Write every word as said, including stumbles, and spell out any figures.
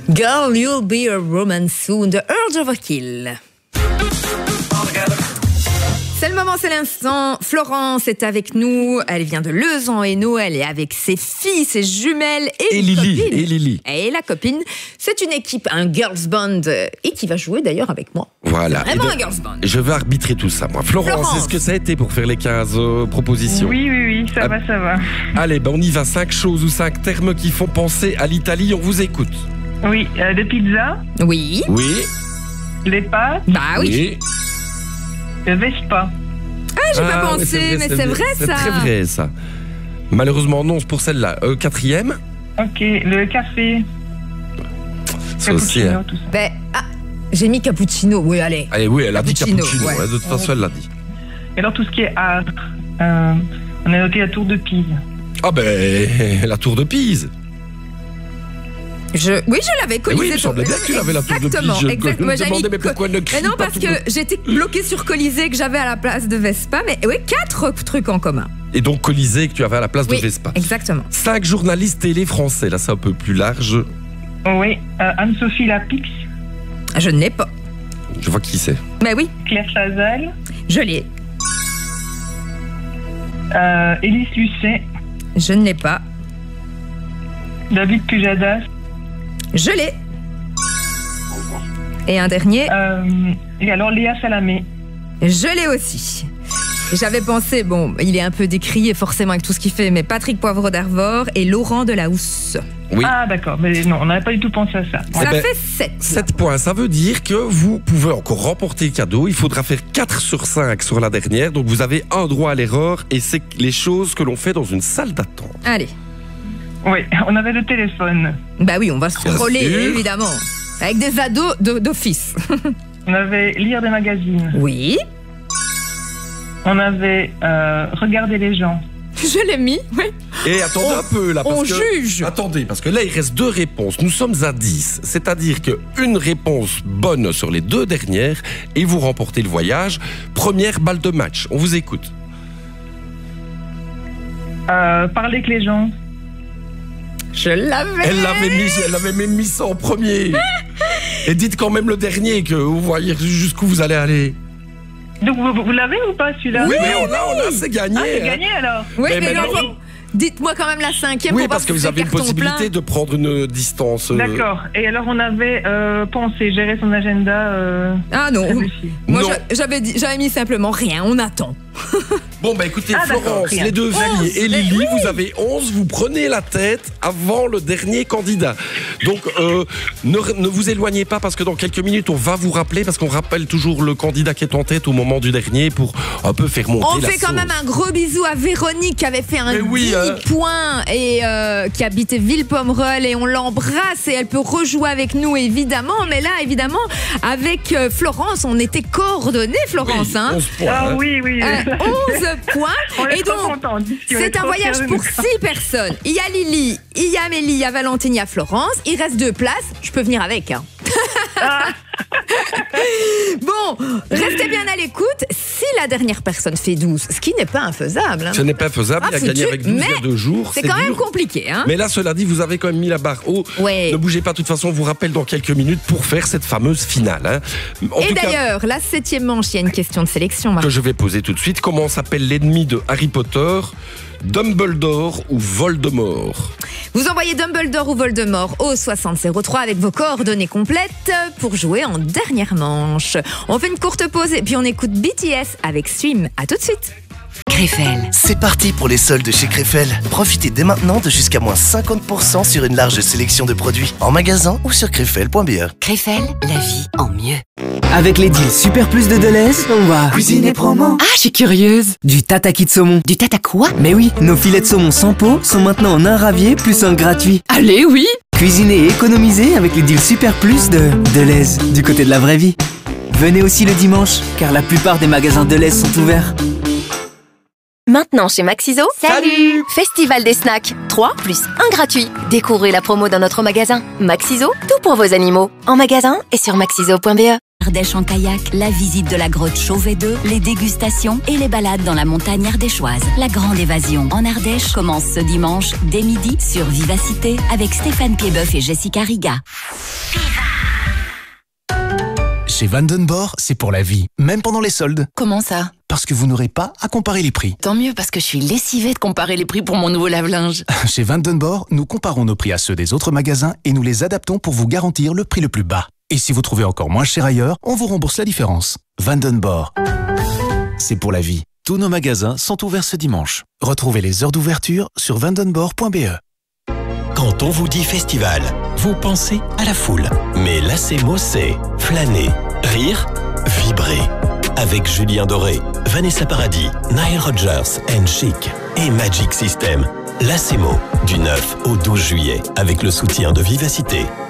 Girl, you'll be a woman soon, The Urge Overkill. C'est le moment, c'est l'instant. Florence est avec nous. Elle vient de Lezan-Hainaut. Elle est avec ses filles, ses jumelles et, et une Lily. copine. Et Lily. Et la copine. C'est une équipe, un girls band, et qui va jouer d'ailleurs avec moi. Voilà. Vraiment de, un girls band. Je vais arbitrer tout ça, moi. Florence, Florence. est-ce que ça a été pour faire les quinze euh, propositions? Oui, oui, oui, ça Ah. va, ça va. Allez, ben on y va. Cinq choses ou cinq termes qui font penser à l'Italie. On vous écoute. Oui, euh, des pizzas, Oui. Oui. les pâtes, Bah oui. le Vespa. Ah, j'ai pas Ah, oui, pensé, mais c'est vrai, C'est ça. très vrai, ça. Malheureusement, non, c'est pour celle-là. Euh, quatrième. Ok, le café, Ça aussi. cappuccino, hein. tout ça. Ben, ah, j'ai mis cappuccino. Oui, allez. Allez, oui, elle a dit Cappuccino, cappuccino. ouais. ouais, de toute façon, elle l'a dit. Et alors tout ce qui est art, euh, on a noté la tour de Pise. Ah ben, la tour de Pise. Je, oui, je l'avais Eh oui, Colisée. il me semblait bien que tu l'avais la tour de Pise. Exactement, Je exactement. me J'ai demandais, mis mais pourquoi ne crie Mais non, pas parce tour que j'étais bloquée sur Colisée que j'avais à la place de Vespa. Mais oui, quatre trucs en commun. Et donc Colisée que tu avais à la place Oui, de Vespa. exactement. Cinq journalistes télé français. Là, c'est un peu plus large. Oui, euh, Anne-Sophie Lapix, Je ne l'ai pas. Je vois qui c'est. Mais oui, Claire Chazal, je l'ai. euh, Élise Lucet, Je ne l'ai pas. David Pujadas, Je l'ai. Et un dernier, euh, et alors Léa Salamé. je l'ai aussi. J'avais pensé, bon, il est un peu décrié forcément avec tout ce qu'il fait, mais Patrick Poivre d'Arvor et Laurent Delahousse. Oui. Ah d'accord, mais non, on n'avait pas du tout pensé à ça. Eh Ça ben, fait sept. sept points, ça veut dire que vous pouvez encore remporter le cadeau. Il faudra faire quatre sur cinq sur la dernière. Donc vous avez un droit à l'erreur et c'est les choses que l'on fait dans une salle d'attente. Allez. Oui, on avait le téléphone, Bah oui, on va se Bien scroller, sûr. évidemment. Avec des ados de- d'office. on avait lire des magazines, Oui, on avait euh, regarder les gens. je l'ai mis, oui. Et attendez On- un peu là, parce on que... juge. Attendez, parce que là, il reste deux réponses. Nous sommes à dix. C'est-à-dire qu'une réponse bonne sur les deux dernières et vous remportez le voyage. Première balle de match. On vous écoute. Euh, parler avec les gens. Je l'avais. Elle l'avait mis, elle avait même mis ça en premier. Et dites quand même le dernier, que vous voyez jusqu'où vous allez aller. Donc vous, vous l'avez ou pas celui-là? Oui, mais on a, on a, c'est gagné. Ah, c'est hein. gagné alors. Oui, Mais mais, maintenant- non, dites-moi quand même la cinquième. Oui, pour parce que voir vous si avez c'est une carton possibilité plein. de prendre une distance. euh, D'accord. Et alors on avait euh, pensé, gérer son agenda. Euh, Ah non. très précis. Moi, Non. j'a- j'avais dit- j'avais mis simplement rien. On attend. Bon, bah écoutez, Ah, d'accord, Florence, rien. les deux filles et mais Lily, vous avez onze, vous prenez la tête avant le dernier candidat. Donc, euh, ne, ne vous éloignez pas parce que dans quelques minutes, on va vous rappeler, parce qu'on rappelle toujours le candidat qui est en tête au moment du dernier pour un peu faire monter On la fait quand sauce. même un gros bisou à Véronique qui avait fait un Mais oui, dix hein. points et euh, qui habitait Villepomerol et on l'embrasse et elle peut rejouer avec nous évidemment. Mais là, évidemment, avec euh, Florence, on était coordonnés, Florence. Oui, hein. onze points, Ah hein. oui, oui. Euh, onze points. On est Et trop donc, contents, d'ici, on est c'est un trop voyage fiers de pour nous. six personnes. Il y a Lily, il y a Amélie, il y a Valentine, il y a Florence. Il reste deux places. Je peux venir avec. Hein. Bon, restez bien à l'écoute. Si la dernière personne fait douze, ce qui n'est pas infaisable. hein. Ce n'est pas faisable, Ah, il a gagné foutu, avec douze il y a mais deux jours. C'est quand même dur. compliqué. Hein. Mais là, cela dit, vous avez quand même mis la barre haut. Ouais. Ne bougez pas, de toute façon, on vous rappelle dans quelques minutes pour faire cette fameuse finale. hein. En Et tout cas, d'ailleurs, la septième manche, il y a une question de sélection. Marc. que je vais poser tout de suite. Comment s'appelle l'ennemi de Harry Potter? Dumbledore ou Voldemort? Vous envoyez Dumbledore ou Voldemort au soixante zéro trois avec vos coordonnées complètes pour jouer en dernière manche. On fait une courte pause et puis on écoute B T S avec Swim. À tout de suite. Krefel. C'est parti pour les soldes chez Krefel. Profitez dès maintenant de jusqu'à moins cinquante pour cent sur une large sélection de produits en magasin ou sur krefel point b e. Krefel, la vie en mieux. Avec les deals Super Plus de Deleuze, on va cuisiner promo. Ah, je suis curieuse. Du tataki de saumon. Du tata quoi? Mais oui, nos filets de saumon sans peau sont maintenant en un ravier plus un gratuit. Allez, oui. Cuisiner et économiser avec les deals Super Plus de Deleuze, du côté de la vraie vie. Venez aussi le dimanche, car la plupart des magasins Deleuze sont ouverts. Maintenant chez Maxiso, salut! Festival des snacks, trois plus un gratuit. Découvrez la promo dans notre magasin. Maxiso, tout pour vos animaux. En magasin et sur maxiso point b e. Ardèche en kayak, la visite de la grotte Chauvet deux, les dégustations et les balades dans la montagne ardéchoise. La grande évasion en Ardèche commence ce dimanche dès midi sur Vivacité avec Stéphane Piedboeuf et Jessica Riga. Chez Vandenborg, c'est pour la vie, même pendant les soldes. Comment ça? Parce que vous n'aurez pas à comparer les prix. Tant mieux parce que je suis lessivée de comparer les prix pour mon nouveau lave-linge. Chez Vandenborg, nous comparons nos prix à ceux des autres magasins et nous les adaptons pour vous garantir le prix le plus bas. Et si vous trouvez encore moins cher ailleurs, on vous rembourse la différence. Vandenborg, c'est pour la vie. Tous nos magasins sont ouverts ce dimanche. Retrouvez les heures d'ouverture sur vandenborg point b e. Quand on vous dit festival, vous pensez à la foule. Mais Lacemo, c'est flâner, rire, vibrer. Avec Julien Doré, Vanessa Paradis, Nile Rodgers and Chic et Magic System. Lacemo, du neuf au douze juillet, avec le soutien de Vivacité.